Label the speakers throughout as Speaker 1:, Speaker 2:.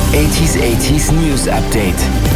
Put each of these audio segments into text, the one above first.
Speaker 1: 80s News Update.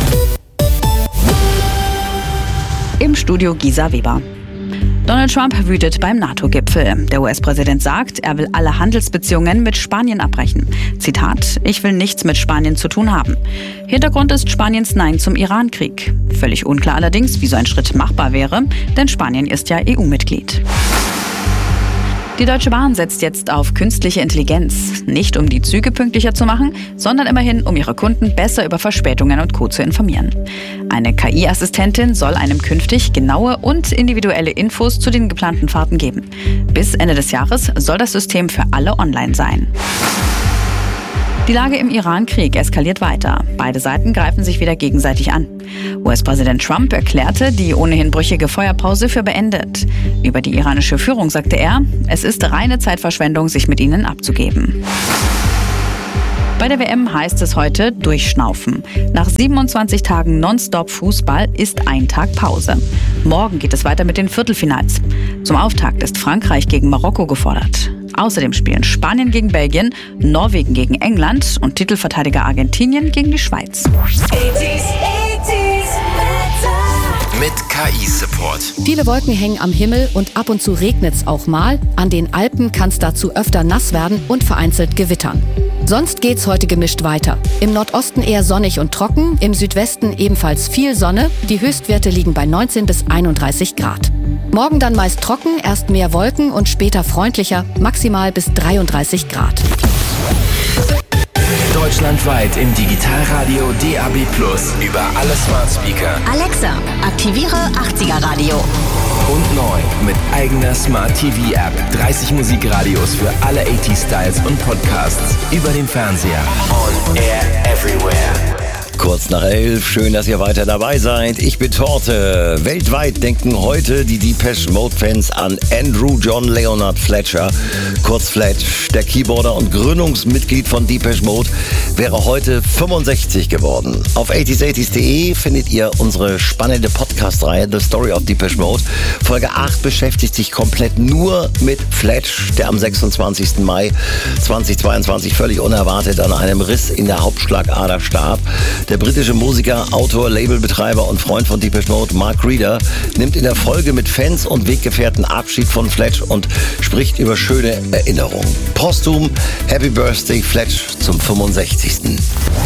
Speaker 2: Im Studio Gisa Weber. Donald Trump wütet beim NATO-Gipfel. Der US-Präsident sagt, er will alle Handelsbeziehungen mit Spanien abbrechen. Zitat: Ich will nichts mit Spanien zu tun haben. Hintergrund ist Spaniens Nein zum Iran-Krieg. Völlig unklar allerdings, wie so ein Schritt machbar wäre, denn Spanien ist ja EU-Mitglied. Die Deutsche Bahn setzt jetzt auf künstliche Intelligenz. Nicht um die Züge pünktlicher zu machen, sondern immerhin, um ihre Kunden besser über Verspätungen und Co. zu informieren. Eine KI-Assistentin soll einem künftig genaue und individuelle Infos zu den geplanten Fahrten geben. Bis Ende des Jahres soll das System für alle online sein. Die Lage im Iran-Krieg eskaliert weiter. Beide Seiten greifen sich wieder gegenseitig an. US-Präsident Trump erklärte die ohnehin brüchige Feuerpause für beendet. Über die iranische Führung sagte er, es ist reine Zeitverschwendung, sich mit ihnen abzugeben. Bei der WM heißt es heute durchschnaufen. Nach 27 Tagen Nonstop-Fußball ist ein Tag Pause. Morgen geht es weiter mit den Viertelfinals. Zum Auftakt ist Frankreich gegen Marokko gefordert. Außerdem spielen Spanien gegen Belgien, Norwegen gegen England und Titelverteidiger Argentinien gegen die Schweiz.
Speaker 3: 80s
Speaker 1: Mit KI-Support.
Speaker 4: Viele Wolken hängen am Himmel und ab und zu regnet's auch mal. An den Alpen kann's dazu öfter nass werden und vereinzelt gewittern. Sonst geht's heute gemischt weiter. Im Nordosten eher sonnig und trocken, im Südwesten ebenfalls viel Sonne. Die Höchstwerte liegen bei 19 bis 31 Grad. Morgen dann meist trocken, erst mehr Wolken und später freundlicher, maximal bis 33 Grad.
Speaker 1: Deutschlandweit im Digitalradio DAB+, über alle Smart Speaker
Speaker 3: Alexa, aktiviere 80er Radio.
Speaker 1: und neu mit eigener Smart TV App. 30 Musikradios für alle 80s-Styles und Podcasts über den Fernseher. On air everywhere.
Speaker 5: Kurz nach 11, schön, dass ihr weiter dabei seid. Ich bin Torte. Weltweit denken heute die Depeche Mode-Fans an Andrew John Leonard Fletcher, kurz Fletch. Der Keyboarder und Gründungsmitglied von Depeche Mode wäre heute 65 geworden. Auf 80s80s.de findet ihr unsere spannende Podcast-Reihe The Story of Depeche Mode. Folge 8 beschäftigt sich komplett nur mit Fletch, der am 26. Mai 2022 völlig unerwartet an einem Riss in der Hauptschlagader starb. Der britische Musiker, Autor, Labelbetreiber und Freund von Depeche Mode, Mark Reeder, nimmt in der Folge mit Fans und Weggefährten Abschied von Fletch und spricht über schöne Erinnerungen. Posthum Happy Birthday Fletch zum 65.